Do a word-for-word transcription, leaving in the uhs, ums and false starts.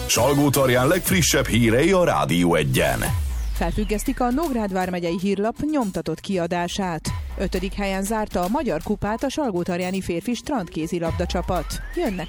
Salgótarján legfrissebb hírei a Rádió Egyen. Felfüggesztik a Nógrád vármegyei hírlap nyomtatott kiadását. Ötödik helyen zárta a Magyar Kupát a salgótarjáni férfi strandkézilabda csapat. Jönnek